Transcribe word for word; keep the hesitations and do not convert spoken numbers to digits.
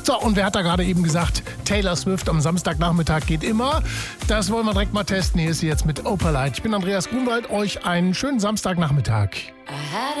So, und wer hat da gerade eben gesagt, Taylor Swift am Samstagnachmittag geht immer? Das wollen wir direkt mal testen. Hier ist sie jetzt mit Opalite. Ich bin Andreas Grunwald. Euch einen schönen Samstagnachmittag.